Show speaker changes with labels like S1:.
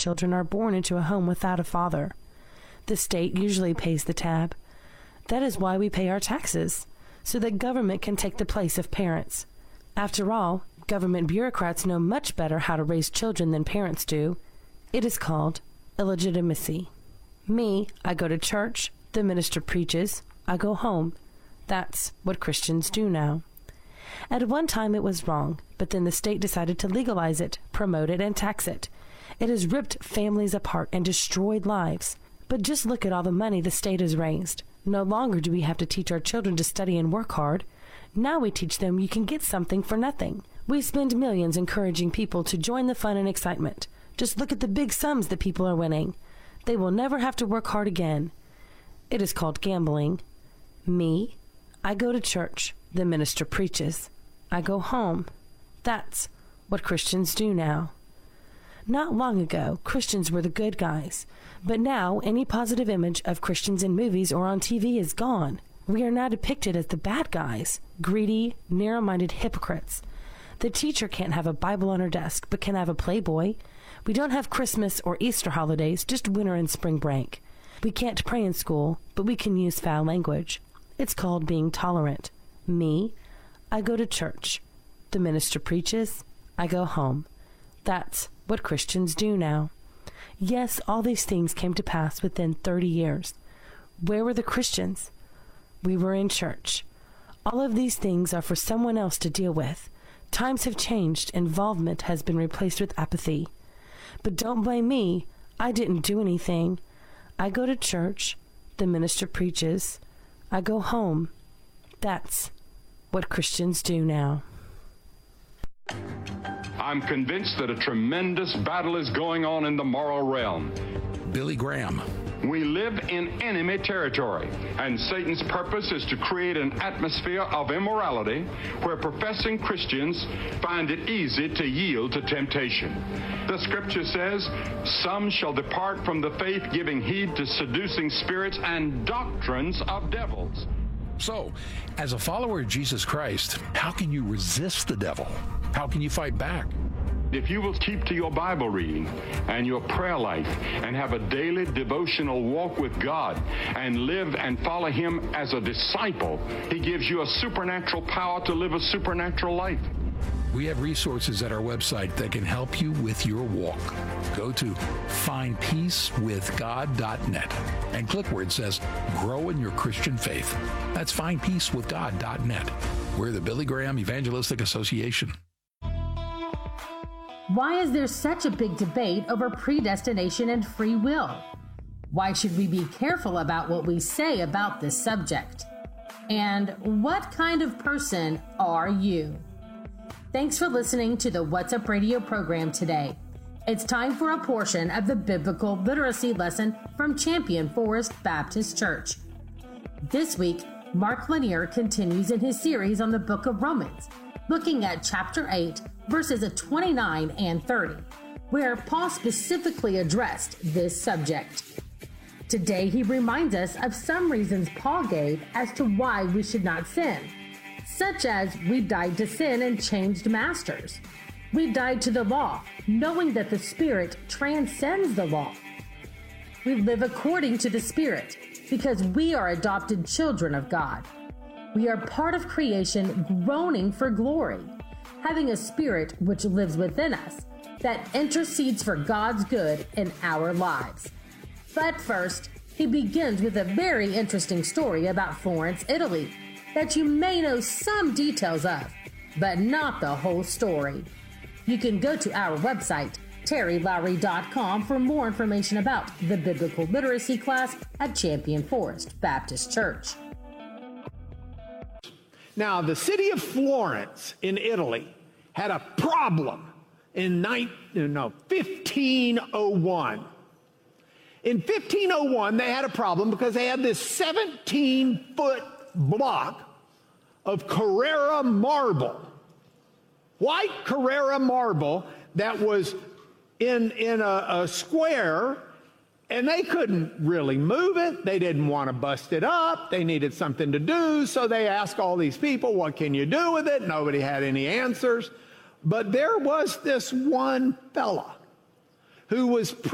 S1: children are born into a home without a father. The state usually pays the tab. That is why we pay our taxes, so that government can take the place of parents. After all, government bureaucrats know much better how to raise children than parents do. It is called illegitimacy. Me, I go to church, the minister preaches, I go home. That's what Christians do now. At one time it was wrong, but then the state decided to legalize it, promote it, and tax it. It has ripped families apart and destroyed lives. But just look at all the money the state has raised. No longer do we have to teach our children to study and work hard. Now we teach them you can get something for nothing. We spend millions encouraging people to join the fun and excitement. Just look at the big sums that people are winning. They will never have to work hard again. It is called gambling. Me, I go to church. The minister preaches. I go home. That's what Christians do now. Not long ago, Christians were the good guys. But now, any positive image of Christians in movies or on TV is gone. We are now depicted as the bad guys, greedy, narrow-minded hypocrites. The teacher can't have a Bible on her desk, but can have a Playboy. We don't have Christmas or Easter holidays, just winter and spring break. We can't pray in school, but we can use foul language. It's called being tolerant. Me, I go to church. The minister preaches. I go home. That's what Christians do now. Yes, all these things came to pass within 30 years. Where were the Christians? We were in church. All of these things are for someone else to deal with. Times have changed. Involvement has been replaced with apathy. But don't blame me. I didn't do anything. I go to church. The minister preaches. I go home. That's what Christians do now.
S2: I'm convinced that a tremendous battle is going on in the moral realm.
S3: Billy Graham.
S2: We live in enemy territory, and Satan's purpose is to create an atmosphere of immorality where professing Christians find it easy to yield to temptation. The scripture says, "Some shall depart from the faith, giving heed to seducing spirits and doctrines of devils."
S3: So, as a follower of Jesus Christ, how can you resist the devil? How can you fight back?
S2: If you will keep to your Bible reading and your prayer life and have a daily devotional walk with God and live and follow Him as a disciple, He gives you a supernatural power to live a supernatural life.
S3: We have resources at our website that can help you with your walk. Go to findpeacewithgod.net and click where it says Grow in Your Christian Faith. That's findpeacewithgod.net. We're the Billy Graham Evangelistic Association.
S4: Why is there such a big debate over predestination and free will? Why should we be careful about what we say about this subject? And what kind of person are you? Thanks for listening to the What's Up Radio program today. It's time for a portion of the biblical literacy lesson from Champion Forest Baptist Church. This week, Mark Lanier continues in his series on the book of Romans, looking at chapter 8, verses 29 and 30, where Paul specifically addressed this subject. Today, he reminds us of some reasons Paul gave as to why we should not sin, such as we died to sin and changed masters. We died to the law, knowing that the Spirit transcends the law. We live according to the Spirit because we are adopted children of God. We are part of creation groaning for glory, having a spirit which lives within us that intercedes for God's good in our lives. But first, he begins with a very interesting story about Florence, Italy, that you may know some details of, but not the whole story. You can go to our website, terrylowry.com, for more information about the biblical literacy class at Champion Forest Baptist Church.
S5: Now, the city of Florence in Italy had a problem in 1501. In 1501, they had a problem because they had this 17-foot block of Carrara marble, white Carrara marble that was in a square, and they couldn't really move it. They didn't want to bust it up. They needed something to do, so they asked all these people, what can you do with it? Nobody had any answers. But there was this one fella who was